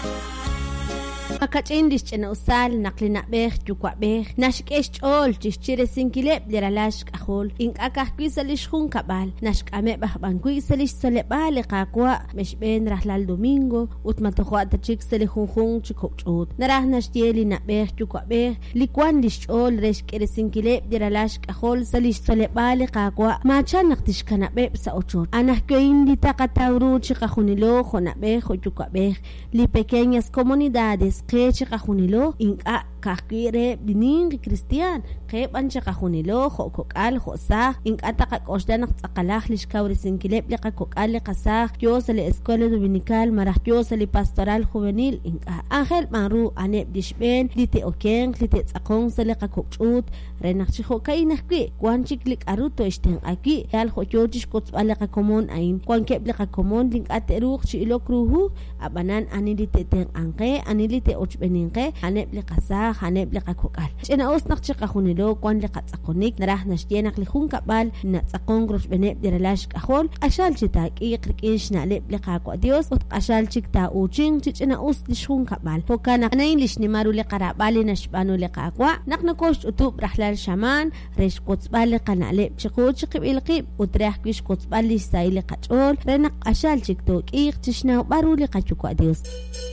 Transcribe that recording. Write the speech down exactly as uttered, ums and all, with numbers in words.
Makachin dischena usal naklina beh jukwa beh nashkesh chol chichire sinkile deralash kahol ink akahkwi salish khun kabal nashkame bah bankwi salish sole bale qaqwa meshben rahlal domingo utmatokhwa tachik sali khun khun chikopchut narah nashtieli na beh jukwa beh likwan dish chol reshkere sinkile deralash kahol salish sole bale qaqwa machan naqtish kana beh sa ochot anahkwein di taqatawru chikakhunilo khona beh jukwa beh li pequeñas comunidades que qajunilo inka kahkire binin cristian que bancha qajunilo khokal khosa inka taqaqoshdan tsaqalaj lishkawri sinkileb liqa kokal qasaj yosale escuela dominical maraj yosale pastoral juvenil inka ángel maru aneb dishben lite oken lite tsaqon sale qakokchut renaqchi khokainaqki kwanchik lik aruto ishten aki yal khoyotish kotsbale qakomon ain kwankeb liqa komon link ateruq chilokruhu abanan anilite ten anqe anilite ochbeninqe aneb liqasa haneb liqakokal chena osnaq chiqajunilo kwan liqatsaqonik naraj nashtienaq lijun kabal natsaqon grosh beneb diralash qajol ashal chitaki qrikish naleb liqaqo dios ot ashal chikta uchin chena os lishun kabal hokana anain lishnimaru liqarabali nashbanu liqaqwa naqnakosh utub rahlal shaman resh qotsbal liqanaleb chiqoch qibilqib utrah kish qotsbal lisay liqachol renaq ashal chiktok iq chishna baru liqachuko dios